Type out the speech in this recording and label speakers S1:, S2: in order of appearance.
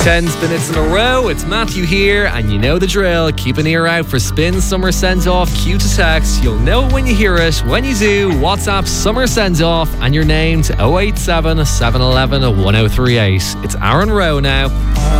S1: 10 minutes in a row, it's Matthew here, and you know the drill. Keep an ear out for Spin Summer Send Off Cue to Text. You'll know it when you hear it. When you do, WhatsApp Summer Send Off and your name to 087 711 1038. It's Aaron Rowe now.